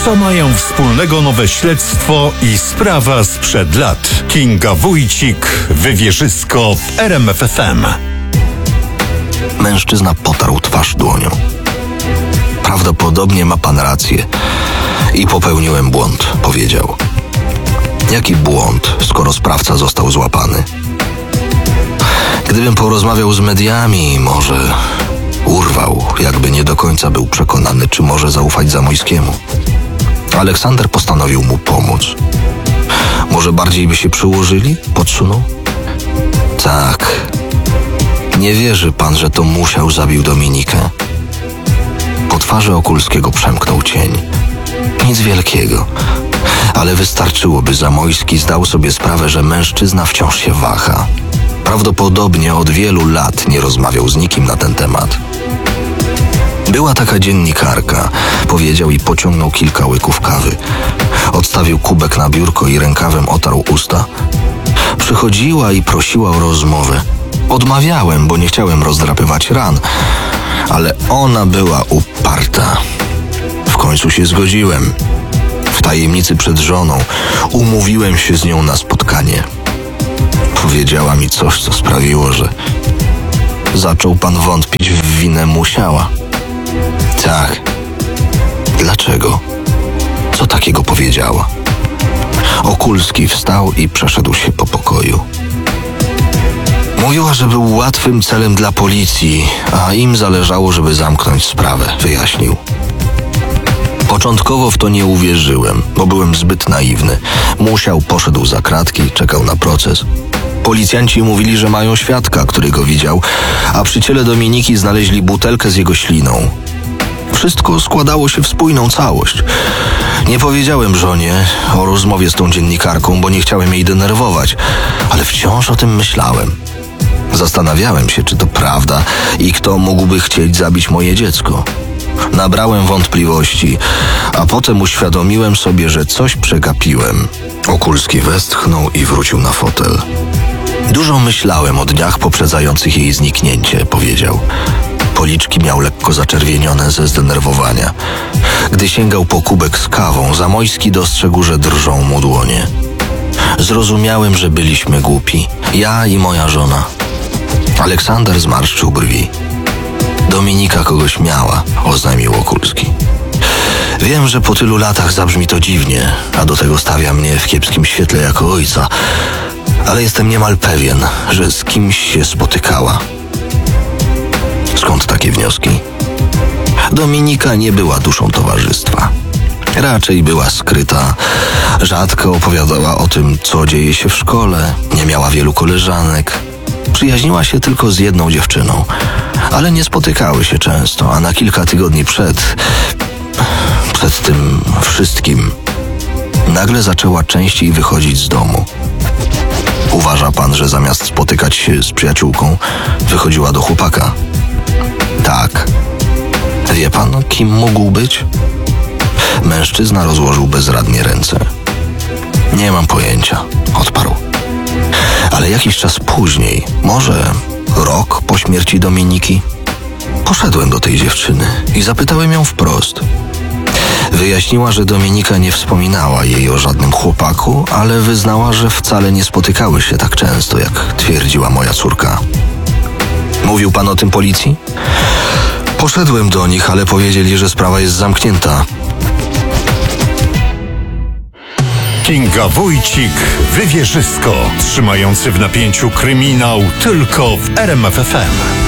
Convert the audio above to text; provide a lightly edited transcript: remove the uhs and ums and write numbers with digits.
Co mają wspólnego nowe śledztwo i sprawa sprzed lat? Kinga Wójcik, Wywierzysko w RMF FM. Mężczyzna potarł twarz dłonią. Prawdopodobnie ma pan rację i popełniłem błąd, powiedział. Jaki błąd, skoro sprawca został złapany? Gdybym porozmawiał z mediami, może urwał, jakby nie do końca był przekonany, czy może zaufać Zamojskiemu. Aleksander postanowił mu pomóc. Może bardziej by się przyłożyli? Podsunął. Tak. Nie wierzy pan, że to Musiał zabił Dominikę? Po twarzy Okulskiego przemknął cień. Nic wielkiego, ale wystarczyło, by Zamojski zdał sobie sprawę, że mężczyzna wciąż się waha. Prawdopodobnie od wielu lat nie rozmawiał z nikim na ten temat. Była taka dziennikarka, powiedział i pociągnął kilka łyków kawy. Odstawił kubek na biurko i rękawem otarł usta. Przychodziła i prosiła o rozmowę. Odmawiałem, bo nie chciałem rozdrapywać ran, ale ona była uparta. W końcu się zgodziłem. W tajemnicy przed żoną umówiłem się z nią na spotkanie. Powiedziała mi coś, co sprawiło, że zaczął pan wątpić w winę Musiała. Tak. Dlaczego? Co takiego powiedziała? Okulski wstał i przeszedł się po pokoju. Mówiła, że był łatwym celem dla policji, a im zależało, żeby zamknąć sprawę, wyjaśnił. Początkowo w to nie uwierzyłem, bo byłem zbyt naiwny. Musiał poszedł za kratki, czekał na proces. Policjanci mówili, że mają świadka, który go widział, a przy ciele Dominiki znaleźli butelkę z jego śliną. Wszystko składało się w spójną całość. Nie powiedziałem żonie o rozmowie z tą dziennikarką, bo nie chciałem jej denerwować, ale wciąż o tym myślałem. Zastanawiałem się, czy to prawda i kto mógłby chcieć zabić moje dziecko. Nabrałem wątpliwości, a potem uświadomiłem sobie, że coś przegapiłem. Okulski westchnął i wrócił na fotel. Dużo myślałem o dniach poprzedzających jej zniknięcie, powiedział. Policzki miał lekko zaczerwienione ze zdenerwowania. Gdy sięgał po kubek z kawą, Zamojski dostrzegł, że drżą mu dłonie. Zrozumiałem, że byliśmy głupi. Ja i moja żona. Aleksander zmarszczył brwi. Dominika kogoś miała, oznajmił Okulski. Wiem, że po tylu latach zabrzmi to dziwnie, a do tego stawia mnie w kiepskim świetle jako ojca, ale jestem niemal pewien, że z kimś się spotykała. Skąd takie wnioski? Dominika nie była duszą towarzystwa. Raczej była skryta. Rzadko opowiadała o tym, co dzieje się w szkole. Nie miała wielu koleżanek. Przyjaźniła się tylko z jedną dziewczyną, ale nie spotykały się często, a na kilka tygodni przed tym wszystkim nagle zaczęła częściej wychodzić z domu. Uważa pan, że zamiast spotykać się z przyjaciółką, wychodziła do chłopaka? Tak. Wie pan, kim mógł być? Mężczyzna rozłożył bezradnie ręce. Nie mam pojęcia, odparł. Ale jakiś czas później, może rok po śmierci Dominiki, poszedłem do tej dziewczyny i zapytałem ją wprost. Wyjaśniła, że Dominika nie wspominała jej o żadnym chłopaku, ale wyznała, że wcale nie spotykały się tak często, jak twierdziła moja córka. Mówił pan o tym policji? Poszedłem do nich, ale powiedzieli, że sprawa jest zamknięta. Kinga Wójcik, Wywierzysko. Trzymający w napięciu kryminał tylko w RMF FM.